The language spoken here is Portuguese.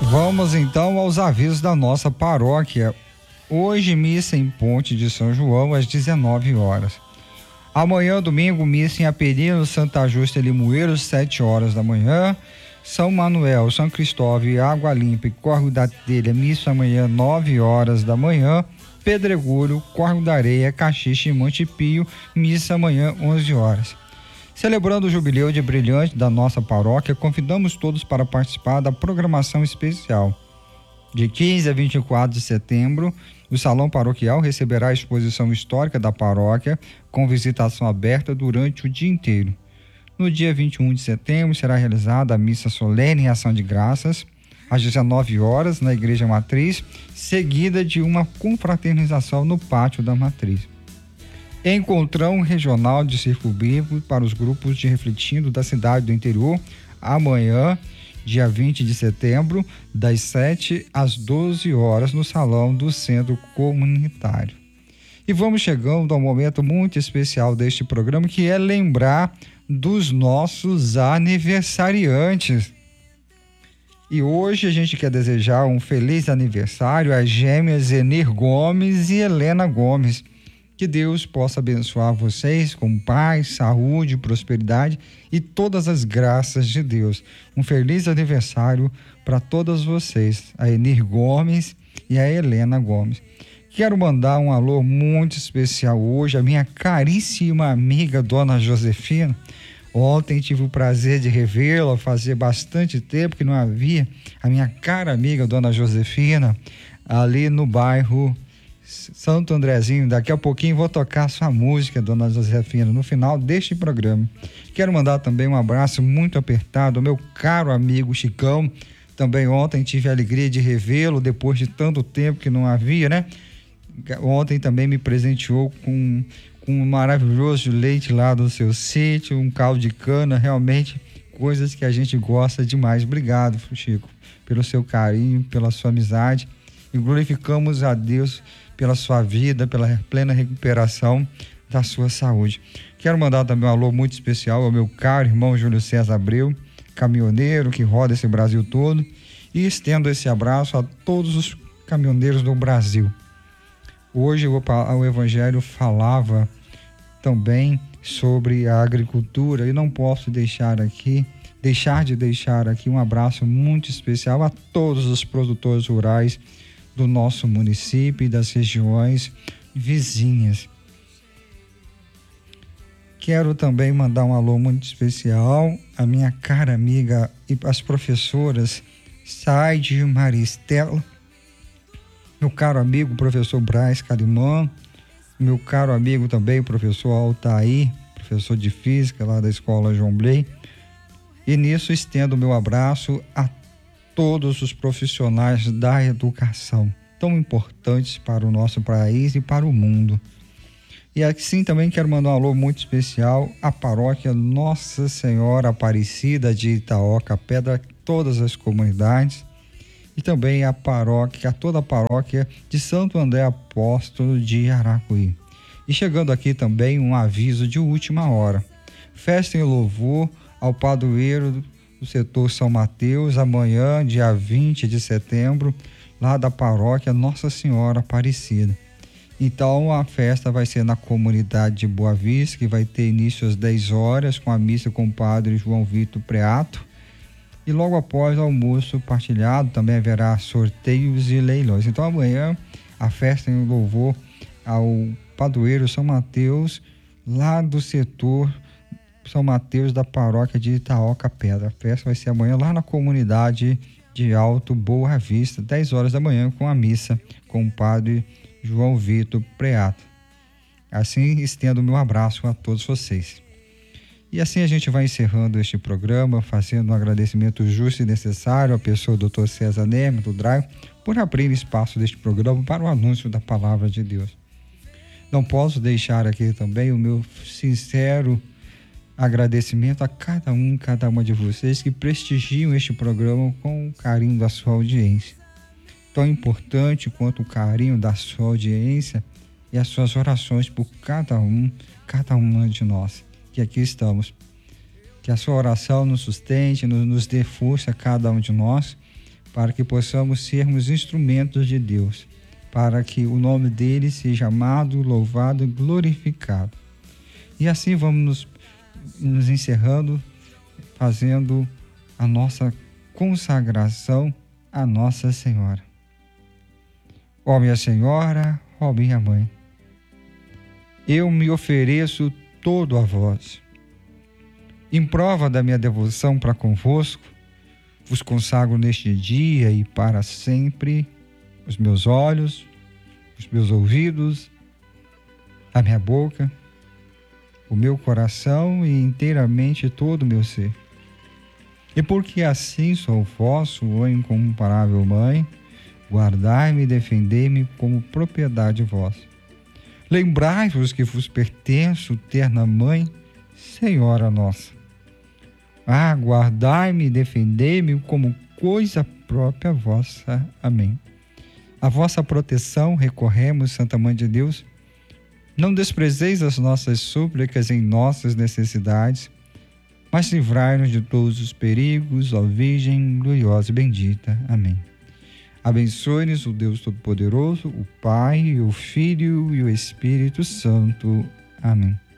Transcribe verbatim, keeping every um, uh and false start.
Vamos então aos avisos da nossa paróquia. Hoje, missa em Ponte de São João, às dezenove horas. Amanhã, domingo, missa em Aperino, Santa Justa e Limoeiro, sete horas da manhã. São Manuel, São Cristóvão e Água Limpa e Córrego da Telha, missa amanhã, nove horas da manhã. Pedregulho, Córrego da Areia, Caxixa e Monte Pio, missa amanhã, onze horas. Celebrando o jubileu de brilhante da nossa paróquia, convidamos todos para participar da programação especial. De quinze a vinte e quatro de setembro, o Salão Paroquial receberá a exposição histórica da paróquia, com visitação aberta durante o dia inteiro. No dia vinte e um de setembro, será realizada a missa solene em ação de graças, às dezenove horas, na Igreja Matriz, seguida de uma confraternização no pátio da Matriz. Encontrão regional de Círculo Bíblico para os grupos de refletindo da cidade do interior, amanhã, dia vinte de setembro, das sete às doze horas, no salão do Centro Comunitário. E vamos chegando ao momento muito especial deste programa, que é lembrar dos nossos aniversariantes. E hoje a gente quer desejar um feliz aniversário às gêmeas Enir Gomes e Helena Gomes. Que Deus possa abençoar vocês com paz, saúde, prosperidade e todas as graças de Deus. Um feliz aniversário para todas vocês, a Enir Gomes e a Helena Gomes. Quero mandar um alô muito especial hoje à minha caríssima amiga Dona Josefina. Ontem tive o prazer de revê-la, fazia bastante tempo que não havia a minha cara amiga Dona Josefina ali no bairro Santo Andrezinho. Daqui a pouquinho vou tocar sua música, Dona Josefina, no final deste programa. Quero mandar também um abraço muito apertado ao meu caro amigo Chicão. Também ontem tive a alegria de revê-lo depois de tanto tempo que não havia, né? Ontem também me presenteou com, com um maravilhoso leite lá do seu sítio, um caldo de cana, realmente coisas que a gente gosta demais. Obrigado, Chico, pelo seu carinho, pela sua amizade, e glorificamos a Deus pela sua vida, pela plena recuperação da sua saúde. Quero mandar também um alô muito especial ao meu caro irmão Júlio César Abreu, caminhoneiro que roda esse Brasil todo, e estendo esse abraço a todos os caminhoneiros do Brasil. Hoje o, o Evangelho falava também sobre a agricultura, e não posso deixar aqui, deixar de deixar aqui um abraço muito especial a todos os produtores rurais do nosso município e das regiões vizinhas. Quero também mandar um alô muito especial à minha cara amiga e às professoras Saide e Maristela, meu caro amigo professor Braz Carimã, meu caro amigo também professor Altair, professor de física lá da escola João Blei. E nisso estendo o meu abraço a todos os profissionais da educação, tão importantes para o nosso país e para o mundo. E assim também quero mandar um alô muito especial à paróquia Nossa Senhora Aparecida de Itaoca Pedra, todas as comunidades, e também a paróquia, a toda a paróquia de Santo André Apóstolo de Aracuí. E chegando aqui também um aviso de última hora. Festa em louvor ao padroeiro do setor São Mateus, amanhã, dia vinte de setembro, lá da paróquia Nossa Senhora Aparecida. Então a festa vai ser na comunidade de Boa Vista, que vai ter início às dez horas, com a missa com o padre João Vitor Preato. E logo após o almoço partilhado também haverá sorteios e leilões. Então amanhã a festa em louvor ao padroeiro São Mateus, lá do setor São Mateus da paróquia de Itaoca Pedra. A festa vai ser amanhã lá na comunidade de Alto Boa Vista, dez horas da manhã, com a missa com o padre João Vitor Preato. Assim estendo o meu abraço a todos vocês. E assim a gente vai encerrando este programa, fazendo um agradecimento justo e necessário à pessoa do doutor César Neme, do Draio, por abrir espaço deste programa para o anúncio da palavra de Deus. Não posso deixar aqui também o meu sincero agradecimento a cada um, cada uma de vocês que prestigiam este programa com o carinho da sua audiência. Tão importante quanto o carinho da sua audiência e as suas orações por cada um, cada uma de nós que aqui estamos. Que a sua oração nos sustente, nos, nos dê força a cada um de nós, para que possamos sermos instrumentos de Deus, para que o nome dele seja amado, louvado e glorificado. E assim vamos nos, nos encerrando, fazendo a nossa consagração à Nossa Senhora. Ó minha Senhora, ó minha Mãe, eu me ofereço todo a vós. Em prova da minha devoção para convosco, vos consagro neste dia e para sempre os meus olhos, os meus ouvidos, a minha boca, o meu coração e inteiramente todo o meu ser. E porque assim sou vosso, ó incomparável Mãe, guardai-me e defendei-me como propriedade vossa. Lembrai-vos que vos pertenço, terna Mãe, Senhora nossa. Ah, guardai-me e defendei-me como coisa própria vossa. Amém. A vossa proteção recorremos, Santa Mãe de Deus. Não desprezeis as nossas súplicas em nossas necessidades, mas livrai-nos de todos os perigos, ó Virgem gloriosa e bendita. Amém. Abençoe-nos o Deus Todo-Poderoso, o Pai, o Filho e o Espírito Santo. Amém.